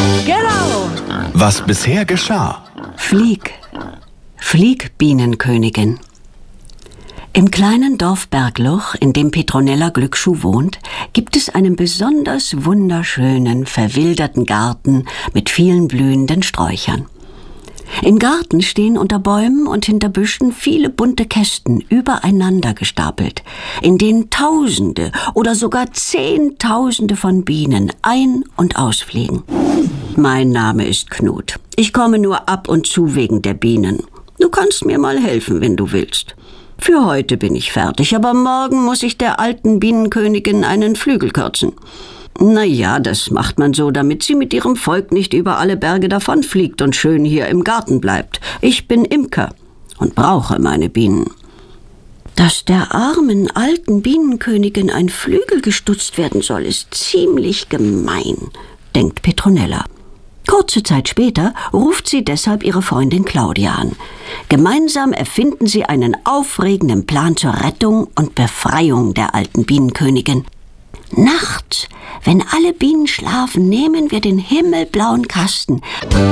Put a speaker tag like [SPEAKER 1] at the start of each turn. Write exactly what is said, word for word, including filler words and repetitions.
[SPEAKER 1] Genau.
[SPEAKER 2] Was bisher geschah.
[SPEAKER 3] Flieg, flieg, Bienenkönigin. Im kleinen Dorf Bergloch, in dem Petronella Glücksschuh wohnt, gibt es einen besonders wunderschönen, verwilderten Garten mit vielen blühenden Sträuchern. Im Garten stehen unter Bäumen und hinter Büschen viele bunte Kästen übereinander gestapelt, in denen Tausende oder sogar Zehntausende von Bienen ein- und ausfliegen. Mein Name ist Knut. Ich komme nur ab und zu wegen der Bienen. Du kannst mir mal helfen, wenn du willst. Für heute bin ich fertig, aber morgen muss ich der alten Bienenkönigin einen Flügel kürzen. Na ja, das macht man so, damit sie mit ihrem Volk nicht über alle Berge davonfliegt und schön hier im Garten bleibt. Ich bin Imker und brauche meine Bienen. Dass der armen alten Bienenkönigin ein Flügel gestutzt werden soll, ist ziemlich gemein, denkt Petronella. Kurze Zeit später ruft sie deshalb ihre Freundin Claudia an. Gemeinsam erfinden sie einen aufregenden Plan zur Rettung und Befreiung der alten Bienenkönigin. Nachts, wenn alle Bienen schlafen, nehmen wir den himmelblauen Kasten